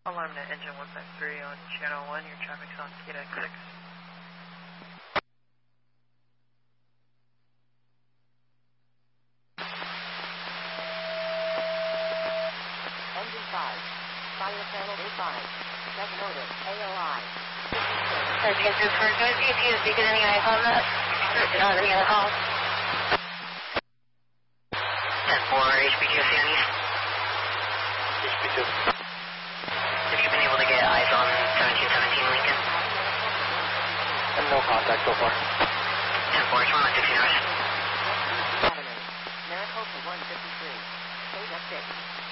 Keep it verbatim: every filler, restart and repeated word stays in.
Alarm to engine one five three on channel one, your traffic's on K D X six. Engine five, fire channel A five, check notice, A O I. Let's get through for go see if you have any eyes on that. Or if you don't have any other calls. ten four, H P two on east. H P two. Have you been able to get eyes on seventeen seventeen Lincoln? And no contact so far. ten four, it's one on sixteen hours. Avenue, Maricopa one fifty-three, K D X six.